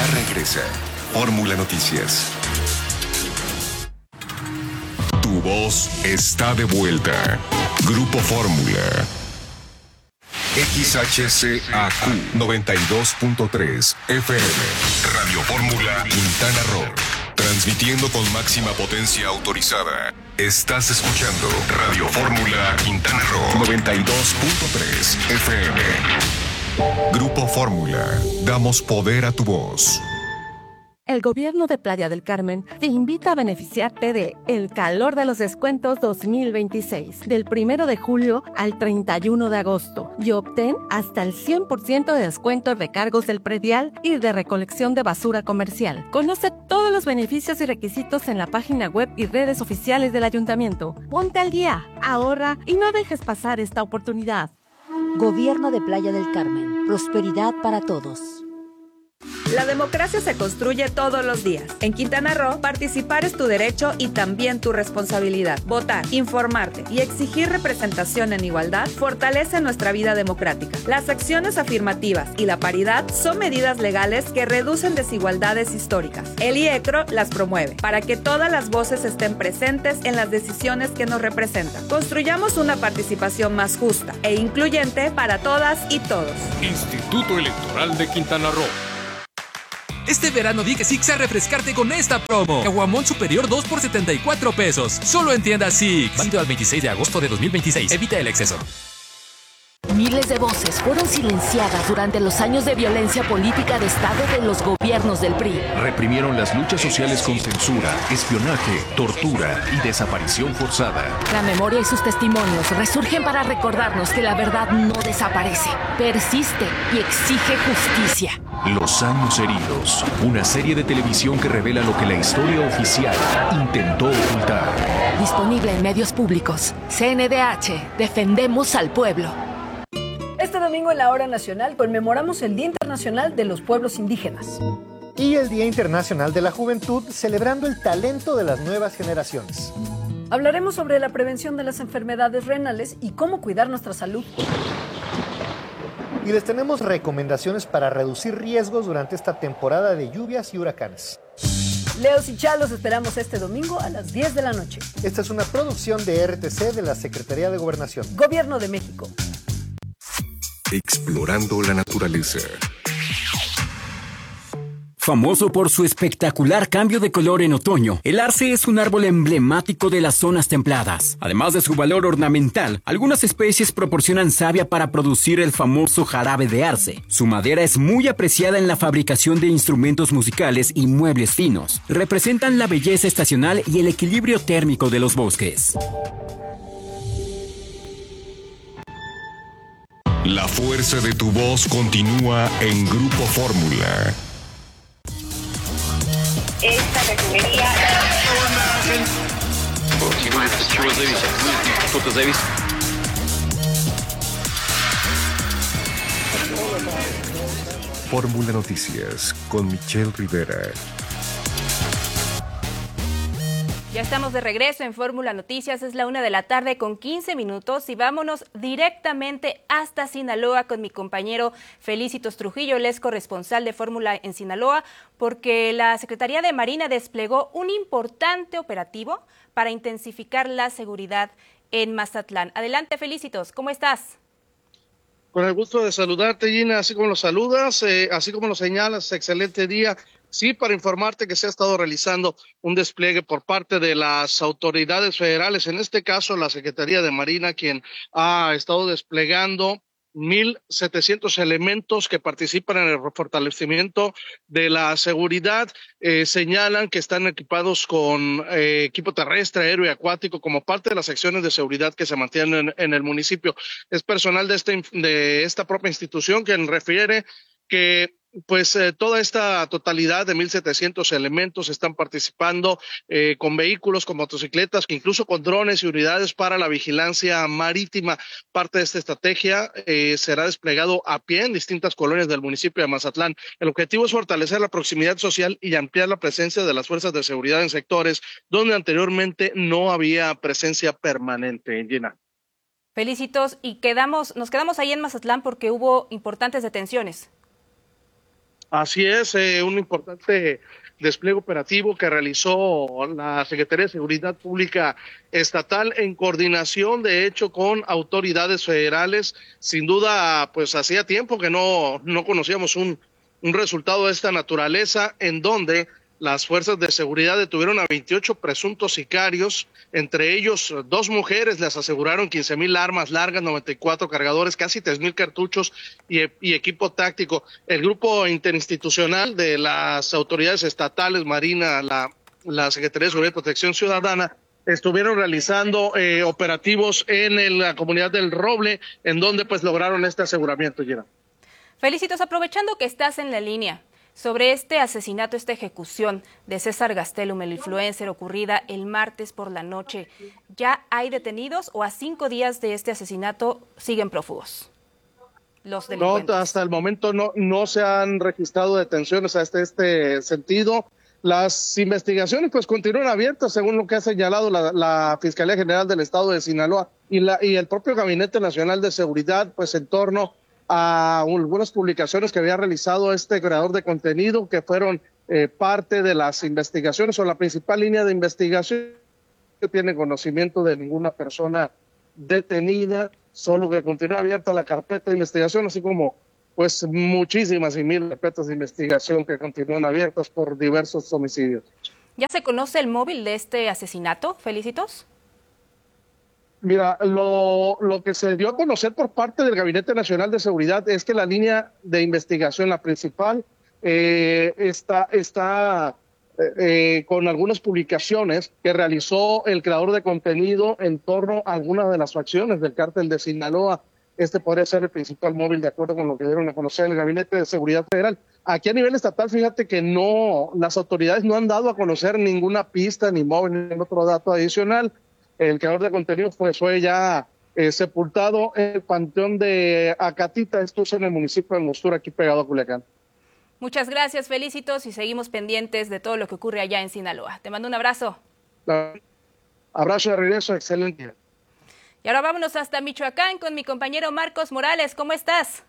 Ya regresa Fórmula Noticias. Tu voz está de vuelta. Grupo Fórmula. XHCAQ 92.3 FM. Radio Fórmula Quintana Roo. Transmitiendo con máxima potencia autorizada. Estás escuchando Radio Fórmula Quintana Roo 92.3 FM. Grupo Fórmula. Damos poder a tu voz. El gobierno de Playa del Carmen te invita a beneficiarte de El Calor de los Descuentos 2026, del 1 de julio al 31 de agosto, y obtén hasta el 100% de descuento en recargos del predial y de recolección de basura comercial. Conoce todos los beneficios y requisitos en la página web y redes oficiales del ayuntamiento. Ponte al día, ahorra y no dejes pasar esta oportunidad. Gobierno de Playa del Carmen. Prosperidad para todos. La democracia se construye todos los días. En Quintana Roo, participar es tu derecho y también tu responsabilidad. Votar, informarte y exigir representación en igualdad fortalece nuestra vida democrática. Las acciones afirmativas y la paridad son medidas legales que reducen desigualdades históricas. El IECRO las promueve para que todas las voces estén presentes en las decisiones que nos representan. Construyamos una participación más justa e incluyente para todas y todos. Instituto Electoral de Quintana Roo. Este verano di que sí a refrescarte con esta promo. Caguamón superior 2 por 74 pesos. Solo en tiendas Six. Válido al 26 de agosto de 2026. Evita el exceso. Miles de voces fueron silenciadas durante los años de violencia política de Estado de los gobiernos del PRI. Reprimieron las luchas sociales con censura, espionaje, tortura y desaparición forzada. La memoria y sus testimonios resurgen para recordarnos que la verdad no desaparece, persiste y exige justicia. Los años heridos, una serie de televisión que revela lo que la historia oficial intentó ocultar. Disponible en medios públicos. CNDH, defendemos al pueblo. Este domingo en la Hora Nacional conmemoramos el Día Internacional de los Pueblos Indígenas. Y el Día Internacional de la Juventud, celebrando el talento de las nuevas generaciones. Hablaremos sobre la prevención de las enfermedades renales y cómo cuidar nuestra salud. Y les tenemos recomendaciones para reducir riesgos durante esta temporada de lluvias y huracanes. Leos y Chalos esperamos este domingo a las 10 de la noche. Esta es una producción de RTC de la Secretaría de Gobernación. Gobierno de México. Explorando la naturaleza. Famoso por su espectacular cambio de color en otoño, el arce es un árbol emblemático de las zonas templadas. Además de su valor ornamental, algunas especies proporcionan savia para producir el famoso jarabe de arce. Su madera es muy apreciada en la fabricación de instrumentos musicales y muebles finos. Representan la belleza estacional y el equilibrio térmico de los bosques. La fuerza de tu voz continúa en Grupo Fórmula. Esta refinería... Fórmula Noticias con Michelle Rivera. Ya estamos de regreso en Fórmula Noticias, es la 1:15 p.m. y vámonos directamente hasta Sinaloa con mi compañero Felicitos Trujillo, él es corresponsal de Fórmula en Sinaloa, porque la Secretaría de Marina desplegó un importante operativo para intensificar la seguridad en Mazatlán. Adelante, Felicitos, ¿cómo estás? Con el gusto de saludarte, Gina, así como lo saludas, así como lo señalas, excelente día. Sí, para informarte que se ha estado realizando un despliegue por parte de las autoridades federales, en este caso la Secretaría de Marina, quien ha estado desplegando 1,700 elementos que participan en el fortalecimiento de la seguridad. Señalan que están equipados con equipo terrestre, aéreo y acuático como parte de las acciones de seguridad que se mantienen en el municipio. Es personal de esta propia institución quien refiere que toda esta totalidad de 1,700 elementos están participando con vehículos, con motocicletas, incluso con drones y unidades para la vigilancia marítima. Parte de esta estrategia será desplegado a pie en distintas colonias del municipio de Mazatlán. El objetivo es fortalecer la proximidad social y ampliar la presencia de las fuerzas de seguridad en sectores donde anteriormente no había presencia permanente. Gina. Felicitos, y nos quedamos ahí en Mazatlán porque hubo importantes detenciones. Así es, un importante despliegue operativo que realizó la Secretaría de Seguridad Pública Estatal en coordinación, de hecho, con autoridades federales. Sin duda, pues hacía tiempo que no conocíamos un resultado de esta naturaleza, en donde las fuerzas de seguridad detuvieron a 28 presuntos sicarios, entre ellos 2 mujeres, les aseguraron 15,000 armas largas, 94 cargadores, casi 3,000 cartuchos y equipo táctico. El grupo interinstitucional de las autoridades estatales, Marina, la Secretaría de Seguridad y Protección Ciudadana, estuvieron realizando operativos en la comunidad del Roble, en donde pues lograron este aseguramiento, Gina. Felicitos, aprovechando que estás en la línea, sobre este asesinato, esta ejecución de César Gastelum, el influencer, ocurrida el martes por la noche, ¿ya hay detenidos o a 5 días de este asesinato siguen prófugos los delincuentes? No, hasta el momento no se han registrado detenciones hasta este sentido. Las investigaciones pues continúan abiertas, según lo que ha señalado la Fiscalía General del Estado de Sinaloa y el propio Gabinete Nacional de Seguridad, pues en torno a algunas publicaciones que había realizado este creador de contenido, que fueron parte de las investigaciones o la principal línea de investigación. No tiene conocimiento de ninguna persona detenida, solo que continúa abierta la carpeta de investigación, así como pues muchísimas y mil carpetas de investigación que continúan abiertas por diversos homicidios. ¿Ya se conoce el móvil de este asesinato, Felicitos? Mira, lo que se dio a conocer por parte del Gabinete Nacional de Seguridad es que la línea de investigación, la principal, está con algunas publicaciones que realizó el creador de contenido en torno a algunas de las facciones del cártel de Sinaloa. Este podría ser el principal móvil, de acuerdo con lo que dieron a conocer el Gabinete de Seguridad Federal. Aquí a nivel estatal, fíjate que las autoridades no han dado a conocer ninguna pista, ni móvil, ni otro dato adicional. El creador de contenido fue ya sepultado en el panteón de Acatita, esto es en el municipio de Angostura, aquí pegado a Culiacán. Muchas gracias, Felicitos, y seguimos pendientes de todo lo que ocurre allá en Sinaloa. Te mando un abrazo. Abrazo de regreso, excelente. Y ahora vámonos hasta Michoacán con mi compañero Marcos Morales. ¿Cómo estás?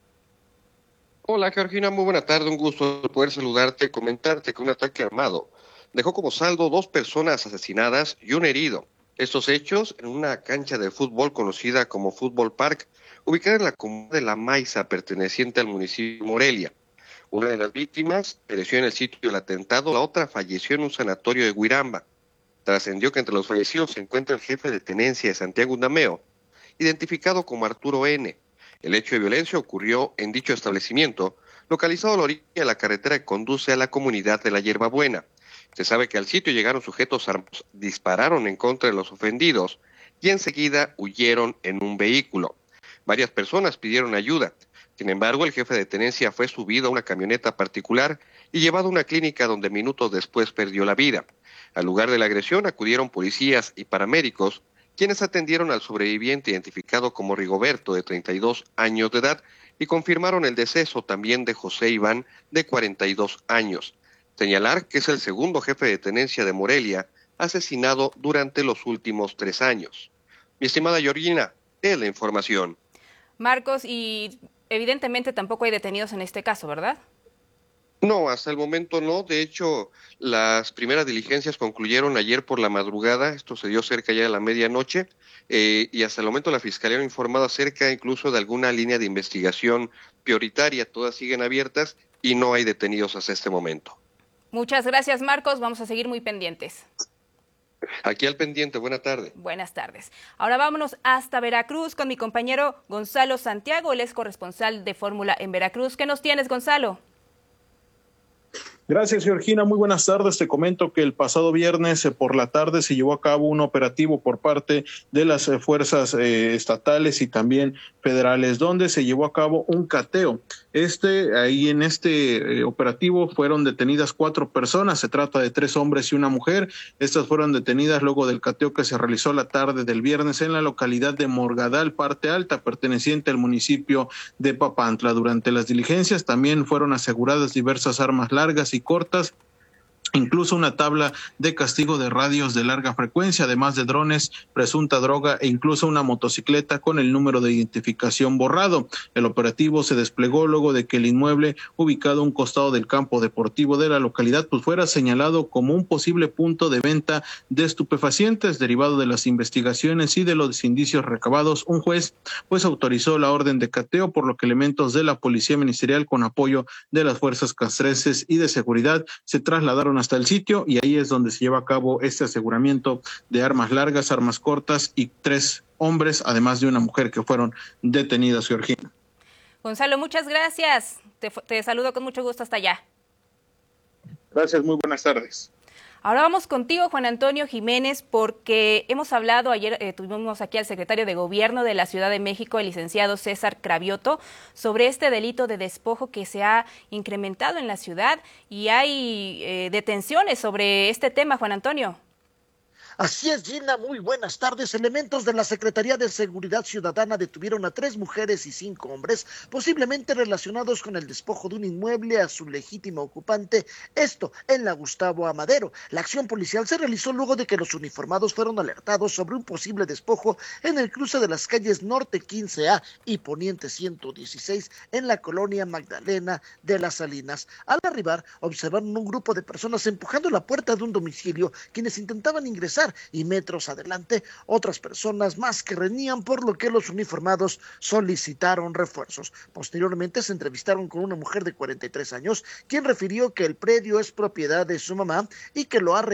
Hola, Georgina, muy buena tarde. Un gusto poder saludarte y comentarte que un ataque armado dejó como saldo 2 personas asesinadas y un herido. Estos hechos en una cancha de fútbol conocida como Fútbol Park, ubicada en la comuna de La Maiza, perteneciente al municipio de Morelia. Una de las víctimas pereció en el sitio del atentado, la otra falleció en un sanatorio de Guiramba. Trascendió que entre los fallecidos se encuentra el jefe de tenencia de Santiago Undameo, identificado como Arturo N. El hecho de violencia ocurrió en dicho establecimiento, localizado a la orilla de la carretera que conduce a la comunidad de La Hierbabuena. Se sabe que al sitio llegaron sujetos armados, dispararon en contra de los ofendidos y enseguida huyeron en un vehículo. Varias personas pidieron ayuda. Sin embargo, el jefe de tenencia fue subido a una camioneta particular y llevado a una clínica donde minutos después perdió la vida. Al lugar de la agresión acudieron policías y paramédicos, quienes atendieron al sobreviviente identificado como Rigoberto, de 32 años de edad, y confirmaron el deceso también de José Iván, de 42 años. Señalar que es el segundo jefe de tenencia de Morelia asesinado durante los últimos 3 años. Mi estimada Georgina, es la información. Marcos, y evidentemente tampoco hay detenidos en este caso, ¿verdad? No, hasta el momento no. De hecho, las primeras diligencias concluyeron ayer por la madrugada. Esto se dio cerca ya de la medianoche. Y hasta el momento la Fiscalía ha informado acerca incluso de alguna línea de investigación prioritaria. Todas siguen abiertas y no hay detenidos hasta este momento. Muchas gracias, Marcos. Vamos a seguir muy pendientes. Aquí al pendiente. Buena tarde. Buenas tardes. Ahora vámonos hasta Veracruz con mi compañero Gonzalo Santiago. Él es corresponsal de Fórmula en Veracruz. ¿Qué nos tienes, Gonzalo? Gracias, Georgina. Muy buenas tardes. Te comento que el pasado viernes por la tarde se llevó a cabo un operativo por parte de las fuerzas estatales y también federales, donde se llevó a cabo un cateo. Ahí en este operativo fueron detenidas 4 personas. Se trata de 3 hombres y una mujer. Estas fueron detenidas luego del cateo que se realizó la tarde del viernes en la localidad de Morgadal, Parte Alta, perteneciente al municipio de Papantla. Durante las diligencias también fueron aseguradas diversas armas largas y cortas, incluso una tabla de castigo de radios de larga frecuencia, además de drones, presunta droga e incluso una motocicleta con el número de identificación borrado. El operativo se desplegó luego de que el inmueble, ubicado a un costado del campo deportivo de la localidad, pues fuera señalado como un posible punto de venta de estupefacientes. Derivado de las investigaciones y de los indicios recabados, un juez pues autorizó la orden de cateo, por lo que elementos de la Policía Ministerial, con apoyo de las fuerzas castrenses y de seguridad, se trasladaron hasta el sitio, y ahí es donde se lleva a cabo este aseguramiento de armas largas, armas cortas y 3 hombres, además de una mujer, que fueron detenidas, Georgina. Gonzalo, muchas gracias. Te saludo con mucho gusto hasta allá. Gracias, muy buenas tardes. Ahora vamos contigo, Juan Antonio Jiménez, porque hemos hablado, ayer tuvimos aquí al secretario de Gobierno de la Ciudad de México, el licenciado César Cravioto, sobre este delito de despojo que se ha incrementado en la ciudad, y hay detenciones sobre este tema, Juan Antonio. Así es, Gina, muy buenas tardes. Elementos de la Secretaría de Seguridad Ciudadana detuvieron a 3 mujeres y 5 hombres, posiblemente relacionados con el despojo de un inmueble a su legítimo ocupante, esto en la Gustavo Amadero. La acción policial se realizó luego de que los uniformados fueron alertados sobre un posible despojo en el cruce de las calles Norte 15A y Poniente 116 en la colonia Magdalena de las Salinas. Al arribar, observaron un grupo de personas empujando la puerta de un domicilio, quienes intentaban ingresar, y metros adelante otras personas más que reñían, por lo que los uniformados solicitaron refuerzos. Posteriormente se entrevistaron con una mujer de 43 años, quien refirió que el predio es propiedad de su mamá y que lo ha